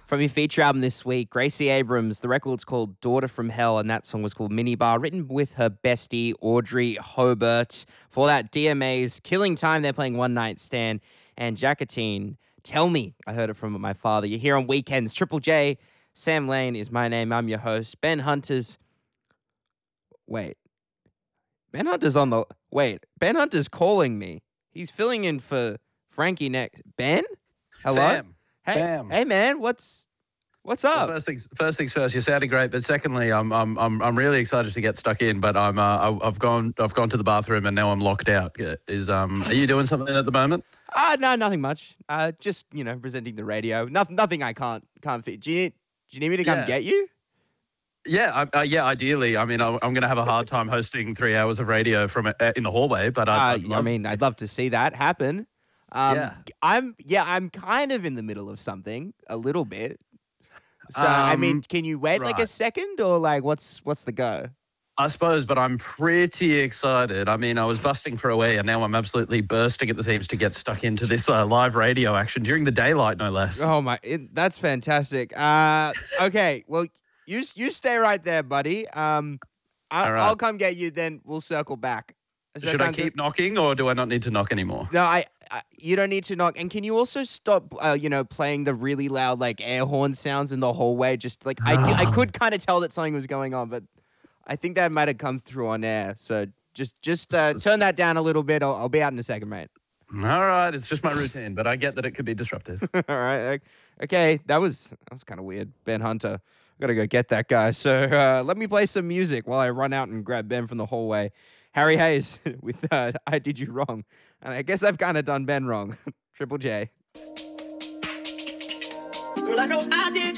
From your feature album this week, Gracie Abrams, the record's called Daughter from Hell, and that song was called Minibar, written with her bestie, Audrey Hobart. For that, DMA's Killing Time, they're playing One Night Stand, and Jacqueline, Tell Me. I heard it from my father. You're here on Weekends. Triple J, Sam Lane is my name. I'm your host. Ben Hunter's... Wait. Ben Hunter's on the... Wait. Ben Hunter's calling me. He's filling in for Frankie next. Ben? Hello? Sam. Hey, Bam. hey, man. What's up? Well, first things first. You're sounding great, but secondly, I'm really excited to get stuck in. But I've gone to the bathroom and now I'm locked out. Are you doing something at the moment? No, nothing much. Just presenting the radio. Nothing I can't fit. Do you need me to come get you? Yeah, ideally. I mean, I'm going to have a hard time hosting 3 hours of radio from in the hallway, but I'd love to see that happen. Yeah. I'm kind of in the middle of something a little bit. So can you wait like a second, or like what's the go? I suppose, but I'm pretty excited. I mean, I was busting for a wee, and now I'm absolutely bursting at the seams to get stuck into this live radio action during the daylight, no less. Oh that's fantastic. Okay, well, you stay right there, buddy. I'll come get you, then we'll circle back. Should I keep knocking, or do I not need to knock anymore? No, you don't need to knock. And can you also stop, playing the really loud like air horn sounds in the hallway? Just like I could kind of tell that something was going on, but I think that might have come through on air. So just turn that down a little bit. I'll be out in a second, mate. All right, it's just my routine, but I get that it could be disruptive. All right, okay, that was kind of weird. Ben Hunter, I gotta go get that guy. So let me play some music while I run out and grab Ben from the hallway. Harry Hayes with I Did You Wrong. And I guess I've kind of done Ben wrong. Triple J. Girl, I know I did